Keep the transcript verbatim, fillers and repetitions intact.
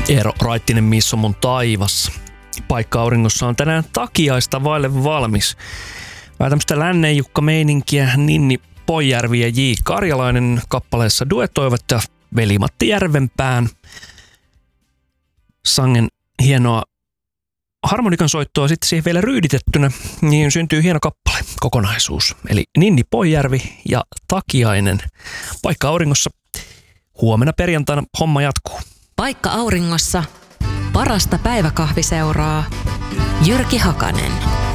Eero Raittinen, missä on mun taivas. Paikka auringossa on tänään takiaista vaille valmis. Vähän tämmöistä lännenjukka-meininkiä. Ninni Poijärvi ja J. Karjalainen kappaleessa duetoivat ja Veli-Matti Järvenpään. Sangen hienoa harmonikan soittoa sitten siihen vielä ryyditettynä, niin syntyy hieno kappale, kokonaisuus. Eli Ninni Poijärvi ja Takiainen. Paikka auringossa. Huomenna perjantaina homma jatkuu. Paikka auringossa. Parasta päiväkahviseuraa. Jyrki Hakanen.